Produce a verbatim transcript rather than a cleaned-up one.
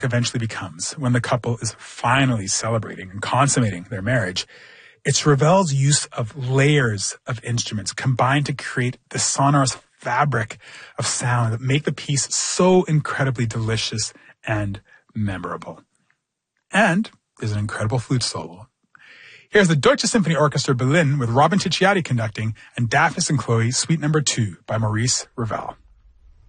eventually becomes, when the couple is finally celebrating and consummating their marriage, it's Ravel's use of layers of instruments combined to create the sonorous fabric of sound that make the piece so incredibly delicious and memorable. And there's an incredible flute solo. Here's the Deutsche Symphony Orchestra Berlin with Robin Ticciati conducting and Daphnis and Chloe, Suite Number Two by Maurice Ravel.